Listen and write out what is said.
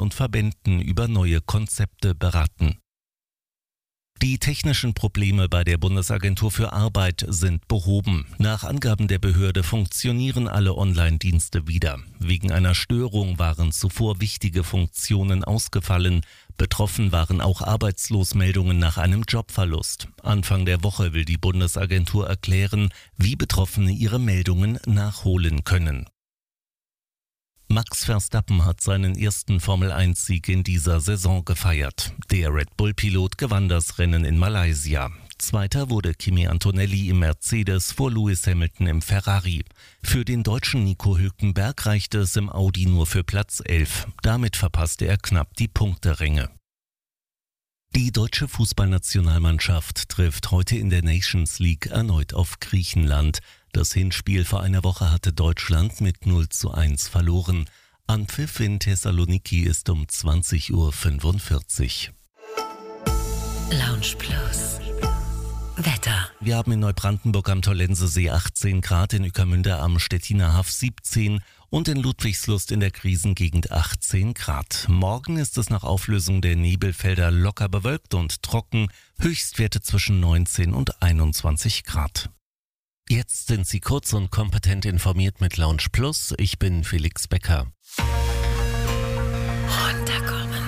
und Verbänden über neue Konzepte beraten. Die technischen Probleme bei der Bundesagentur für Arbeit sind behoben. Nach Angaben der Behörde funktionieren alle Online-Dienste wieder. Wegen einer Störung waren zuvor wichtige Funktionen ausgefallen. Betroffen waren auch Arbeitslosmeldungen nach einem Jobverlust. Anfang der Woche will die Bundesagentur erklären, wie Betroffene ihre Meldungen nachholen können. Max Verstappen hat seinen ersten Formel-1-Sieg in dieser Saison gefeiert. Der Red Bull-Pilot gewann das Rennen in Malaysia. Zweiter wurde Kimi Antonelli im Mercedes vor Lewis Hamilton im Ferrari. Für den Deutschen Nico Hülkenberg reichte es im Audi nur für Platz 11. Damit verpasste er knapp die Punkteränge. Die deutsche Fußballnationalmannschaft trifft heute in der Nations League erneut auf Griechenland. Das Hinspiel vor einer Woche hatte Deutschland mit 0:1 verloren. Anpfiff in Thessaloniki ist um 20:45 Uhr. Lounge Plus. Wetter. Wir haben in Neubrandenburg am Tollensesee 18 Grad, in Ueckermünde am Stettiner Haff 17 und in Ludwigslust in der Krisengegend 18 Grad. Morgen ist es nach Auflösung der Nebelfelder locker bewölkt und trocken, Höchstwerte zwischen 19 und 21 Grad. Jetzt sind Sie kurz und kompetent informiert mit Lounge Plus. Ich bin Felix Becker.